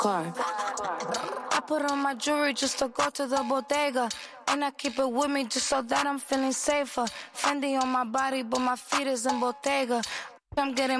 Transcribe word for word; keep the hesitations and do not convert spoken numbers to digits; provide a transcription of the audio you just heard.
Card. I put on my jewelry just to go to the bodega. And I keep it with me just so that I'm feeling safer. Fendi on my body, but my feet is in Bottega. I'm getting